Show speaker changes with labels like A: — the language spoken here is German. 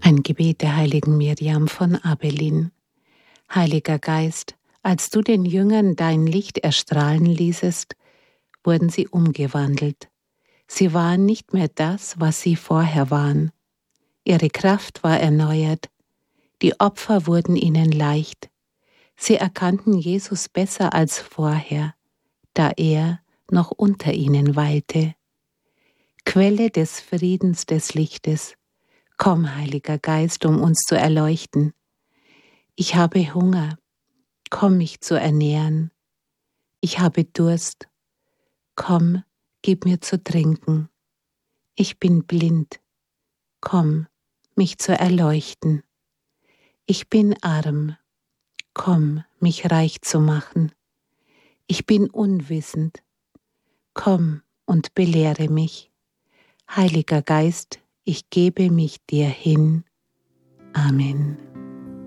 A: Ein Gebet der heiligen Miriam von Abelin. Heiliger Geist, als du den Jüngern dein Licht erstrahlen ließest, wurden sie umgewandelt. Sie waren nicht mehr das, was sie vorher waren. Ihre Kraft war erneuert. Die Opfer wurden ihnen leicht. Sie erkannten Jesus besser als vorher, da er noch unter ihnen weilte. Quelle des Friedens des Lichtes, komm, Heiliger Geist, um uns zu erleuchten. Ich habe Hunger, komm mich zu ernähren. Ich habe Durst, komm, gib mir zu trinken. Ich bin blind, komm, mich zu erleuchten. Ich bin arm, komm, mich reich zu machen. Ich bin unwissend, komm und belehre mich. Heiliger Geist, ich gebe mich dir hin. Amen.